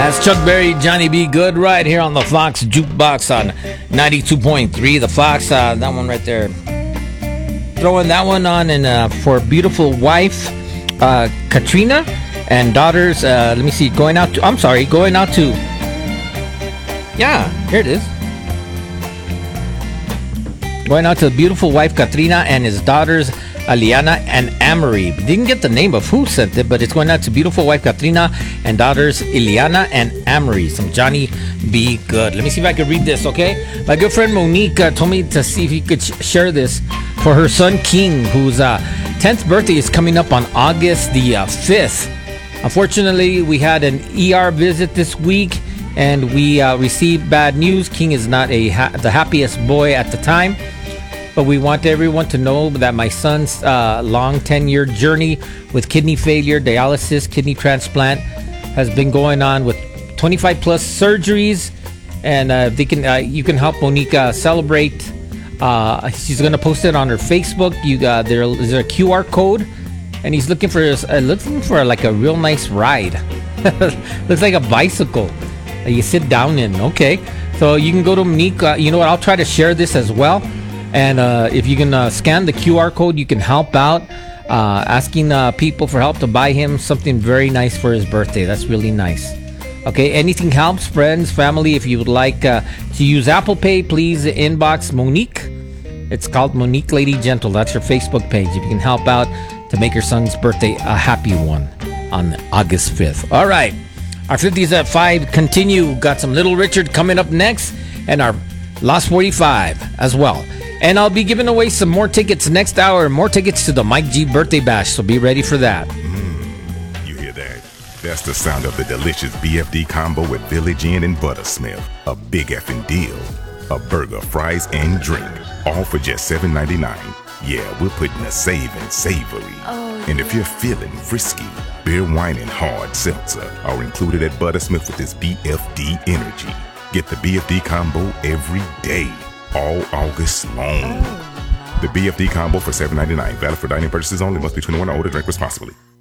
That's Chuck Berry, Johnny B. Good, right here on the Fox Jukebox on 92.3. The Fox, that one right there. Throwing that one on and for beautiful wife, Katrina, and daughters, let me see, going out to, yeah, here it is. Going out to the beautiful wife, Katrina, and his daughters, Aliana and Amory. Didn't get the name of who sent it, but it's going out to beautiful wife Katrina and daughters Ileana and Amory. Some Johnny B. Good. Let me see if I can read this, okay? My good friend Monique told me to see if he could share this for her son King, whose 10th birthday is coming up on August the 5th. Unfortunately, we had an ER visit this week, and we received bad news. King is not the happiest boy at the time. But we want everyone to know that my son's long 10-year journey with kidney failure, dialysis, kidney transplant has been going on with 25 plus surgeries. And they can, you can help Monica celebrate. She's going to post it on her Facebook. There's a QR code, and he's looking for like a real nice ride. Looks like a bicycle that you sit down in. Okay, so you can go to Monique. You know what? I'll try to share this as well. And if you can scan the QR code, you can help out, asking people for help to buy him something very nice for his birthday. That's really nice. Okay, anything helps, friends, family. If you would like to use Apple Pay, please inbox Monique. It's called Monique Lady Gentle. That's her Facebook page. If you can help out to make your son's birthday a happy one on August 5th. All right, our 50s at 5 continue. Got some Little Richard coming up next, and our Lost 45 as well. And I'll be giving away some more tickets next hour, more tickets to the Mike G Birthday Bash, so be ready for that. You hear that? That's the sound of the delicious BFD combo with Village Inn and Buttersmith. A big effing deal. A burger, fries, and drink, all for just $7.99. Yeah, we're putting a saving savory. And if you're feeling frisky, beer, wine, and hard seltzer are included at Buttersmith with this BFD energy. Get the BFD combo every day, all August long. The BFD combo for $7.99. Valid for dining purchases only. Must be 21 or older. Drink responsibly.